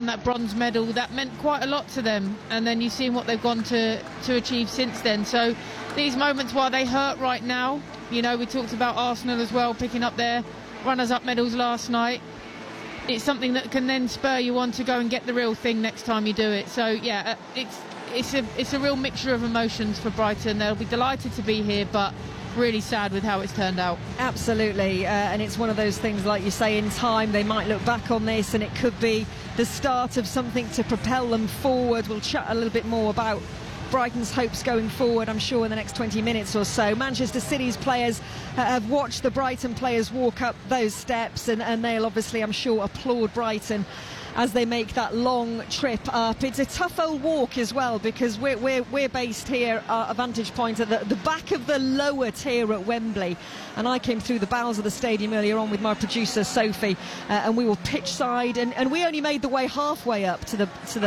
that bronze medal, that meant quite a lot to them, and then you've seen what they've gone to achieve since then. So these moments, while they hurt right now, you know, we talked about Arsenal as well, picking up their runners-up medals last night. It's something that can then spur you on to go and get the real thing next time you do it. So yeah, it's a real mixture of emotions for Brighton. They'll be delighted to be here, but really sad with how it's turned out. Absolutely, and it's one of those things, like you say, in time they might look back on this and it could be the start of something to propel them forward. We'll chat a little bit more about Brighton's hopes going forward, I'm sure, in the next 20 minutes or so. Manchester City's players have watched the Brighton players walk up those steps, and they'll obviously, I'm sure, applaud Brighton as they make that long trip up. It's a tough old walk as well, because we're based here at a vantage point at the back of the lower tier at Wembley, and I came through the bowels of the stadium earlier on with my producer Sophie, and we were pitch side, and we only made the way halfway up to the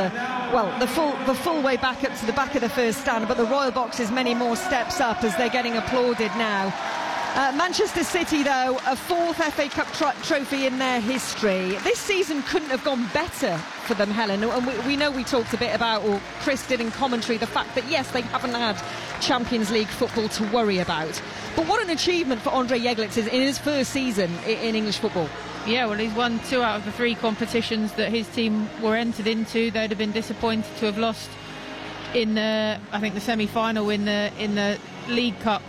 full way back up to the back of the first stand, but the Royal Box is many more steps up as they're getting applauded now. Manchester City, though, a fourth FA Cup trophy in their history. This season couldn't have gone better for them, Helen. And we know we talked a bit about, or Chris did in commentary, the fact that, yes, they haven't had Champions League football to worry about. But what an achievement for Andre Yeglitz in his first season in English football. Yeah, well, he's won 2 out of the 3 competitions that his team were entered into. They'd have been disappointed to have lost in the semi-final in the League Cup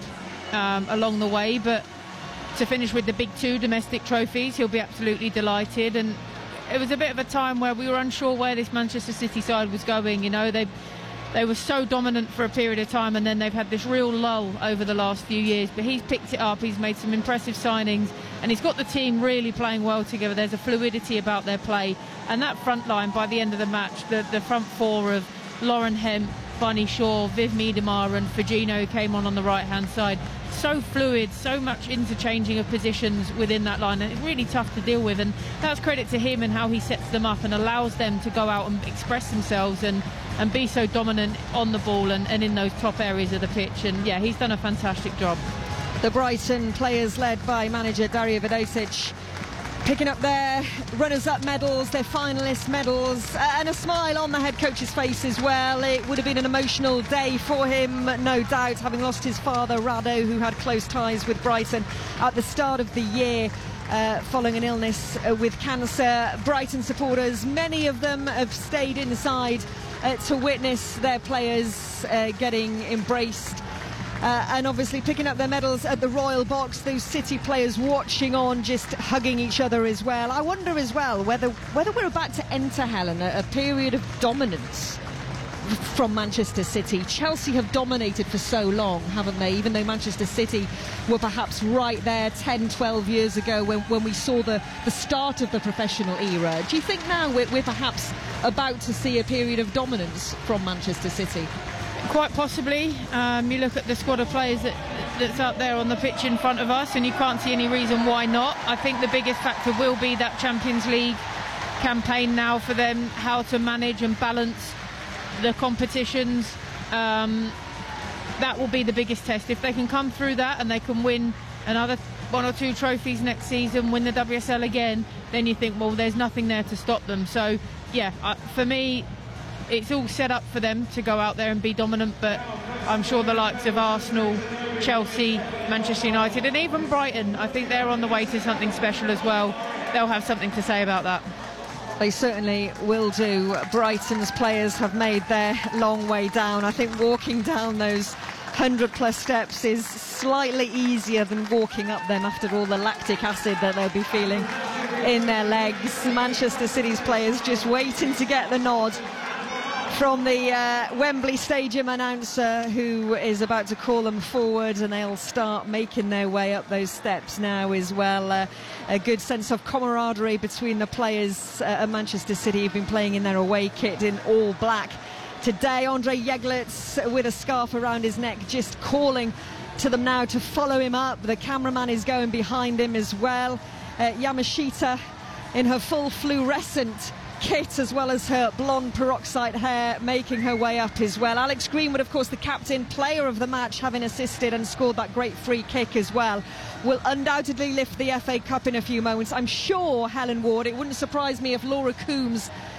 along the way, but to finish with the big 2 domestic trophies, he'll be absolutely delighted. And it was a bit of a time where we were unsure where this Manchester City side was going. You know, they were so dominant for a period of time, and then they've had this real lull over the last few years, but he's picked it up. He's made some impressive signings, and he's got the team really playing well together. There's a fluidity about their play, and that front line by the end of the match, the front 4 of Lauren Hemp, Bunny Shaw, Viv Miedemar and Fagino came on the right hand side, so fluid, so much interchanging of positions within that line, and it's really tough to deal with, and that's credit to him and how he sets them up and allows them to go out and express themselves and be so dominant on the ball and in those top areas of the pitch. And yeah, he's done a fantastic job. The Brighton players, led by manager Dario Vidosic, picking up their runners-up medals, their finalist medals, and a smile on the head coach's face as well. It would have been an emotional day for him, no doubt, having lost his father, Rado, who had close ties with Brighton at the start of the year following an illness with cancer. Brighton supporters, many of them have stayed inside to witness their players getting embraced. And obviously picking up their medals at the Royal Box, those City players watching on, just hugging each other as well. I wonder as well whether we're about to enter, Helen, a period of dominance from Manchester City. Chelsea have dominated for so long, haven't they? Even though Manchester City were perhaps right there 10, 12 years ago when we saw the start of the professional era. Do you think now we're perhaps about to see a period of dominance from Manchester City? Quite possibly. You look at the squad of players that's out there on the pitch in front of us, and you can't see any reason why not. I think the biggest factor will be that Champions League campaign now for them, how to manage and balance the competitions. That will be the biggest test. If they can come through that and they can win another 1 or 2 trophies next season, win the WSL again, then you think, well, there's nothing there to stop them. So yeah, for me, it's all set up for them to go out there and be dominant, but I'm sure the likes of Arsenal, Chelsea, Manchester United and even Brighton, I think they're on the way to something special as well. They'll have something to say about that. They certainly will do. Brighton's players have made their long way down. I think walking down those 100+ steps is slightly easier than walking up them after all the lactic acid that they'll be feeling in their legs. Manchester City's players just waiting to get the nod from the Wembley Stadium announcer, who is about to call them forward, and they'll start making their way up those steps now as well. A good sense of camaraderie between the players at Manchester City, who've been playing in their away kit in all black today. Andre Yeglitz with a scarf around his neck, just calling to them now to follow him up. The cameraman is going behind him as well. Yamashita in her full fluorescent kit, as well as her blonde peroxide hair, making her way up as well. Alex Greenwood, of course, the captain, player of the match, having assisted and scored that great free kick as well, will undoubtedly lift the FA Cup in a few moments. I'm sure, Helen Ward, it wouldn't surprise me if Laura Coombs